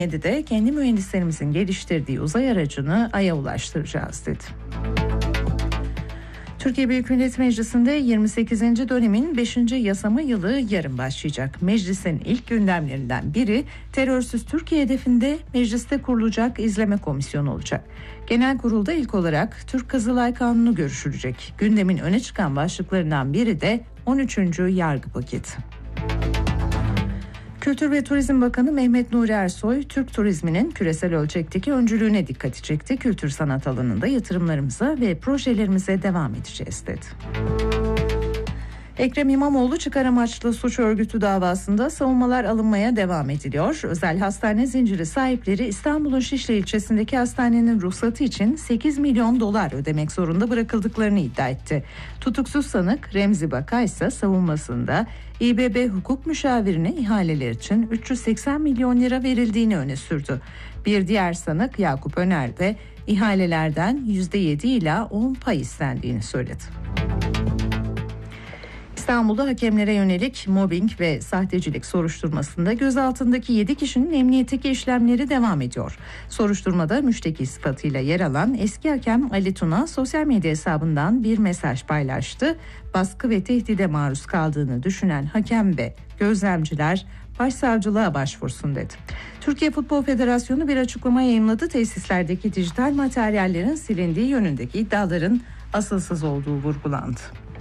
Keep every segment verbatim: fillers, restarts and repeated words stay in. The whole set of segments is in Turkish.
yedide kendi mühendislerimizin geliştirdiği uzay aracını Ay'a ulaştıracağız dedi. Türkiye Büyük Millet Meclisi'nde yirmi sekizinci dönemin beşinci yasama yılı yarın başlayacak. Meclisin ilk gündemlerinden biri terörsüz Türkiye hedefinde mecliste kurulacak izleme komisyonu olacak. Genel kurulda ilk olarak Türk Kızılay Kanunu görüşülecek. Gündemin öne çıkan başlıklarından biri de on üçüncü yargı paketi. Kültür ve Turizm Bakanı Mehmet Nuri Ersoy, Türk turizminin küresel ölçekteki öncülüğüne dikkati çekti. Kültür sanat alanında yatırımlarımıza ve projelerimize devam edeceğiz dedi. Ekrem İmamoğlu çıkar amaçlı suç örgütü davasında savunmalar alınmaya devam ediliyor. Özel hastane zinciri sahipleri İstanbul'un Şişli ilçesindeki hastanenin ruhsatı için sekiz milyon dolar ödemek zorunda bırakıldıklarını iddia etti. Tutuksuz sanık Remzi Baka ise savunmasında İ B B hukuk müşavirine ihaleler için üç yüz seksen milyon lira verildiğini öne sürdü. Bir diğer sanık Yakup Öner de ihalelerden yüzde yedi ila on pay istendiğini söyledi. İstanbul'da hakemlere yönelik mobbing ve sahtecilik soruşturmasında gözaltındaki yedi kişinin emniyetteki işlemleri devam ediyor. Soruşturmada müşteki sıfatıyla yer alan eski hakem Ali Tuna sosyal medya hesabından bir mesaj paylaştı. Baskı ve tehdide maruz kaldığını düşünen hakem ve gözlemciler başsavcılığa başvursun dedi. Türkiye Futbol Federasyonu bir açıklama yayımladı. Tesislerdeki dijital materyallerin silindiği yönündeki iddiaların asılsız olduğu vurgulandı.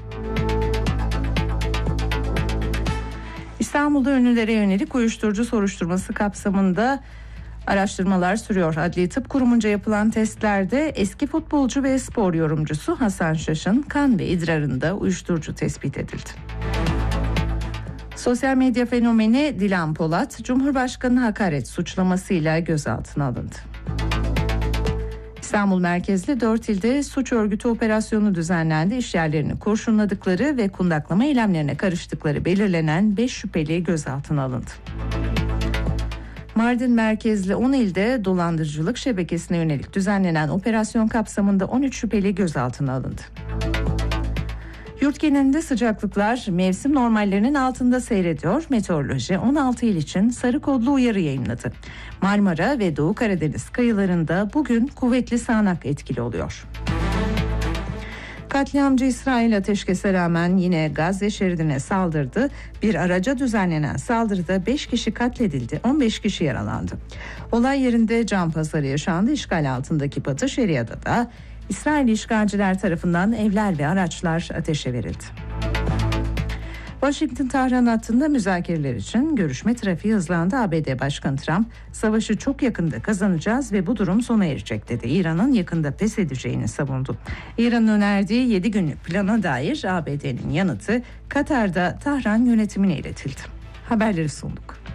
İstanbul'da ünlülere yönelik uyuşturucu soruşturması kapsamında araştırmalar sürüyor. Adli Tıp Kurumu'nca yapılan testlerde eski futbolcu ve spor yorumcusu Hasan Şaş'ın kan ve idrarında uyuşturucu tespit edildi. Sosyal medya fenomeni Dilan Polat, Cumhurbaşkanı hakaret suçlamasıyla gözaltına alındı. İstanbul merkezli dört ilde suç örgütü operasyonu düzenlendi. İşyerlerini kurşunladıkları ve kundaklama eylemlerine karıştıkları belirlenen beş şüpheli gözaltına alındı. Mardin merkezli on ilde dolandırıcılık şebekesine yönelik düzenlenen operasyon kapsamında on üç şüpheli gözaltına alındı. Yurt genelinde sıcaklıklar mevsim normallerinin altında seyrediyor. Meteoroloji on altı il için sarı kodlu uyarı yayınladı. Marmara ve Doğu Karadeniz kıyılarında bugün kuvvetli sağanak etkili oluyor. Katliamcı İsrail ateşkese rağmen yine Gazze şeridine saldırdı. Bir araca düzenlenen saldırıda beş kişi katledildi, on beş kişi yaralandı. Olay yerinde can pazarı yaşandı. İşgal altındaki Batı Şeria'da da İsrail işgalciler tarafından evler ve araçlar ateşe verildi. Washington-Tahran hattında müzakereler için görüşme trafiği hızlandı. A B D Başkanı Trump, savaşı çok yakında kazanacağız ve bu durum sona erecek dedi. İran'ın yakında pes edeceğini savundu. İran'ın önerdiği yedi günlük plana dair A B D'nin yanıtı Katar'da Tahran yönetimine iletildi. Haberleri sunduk.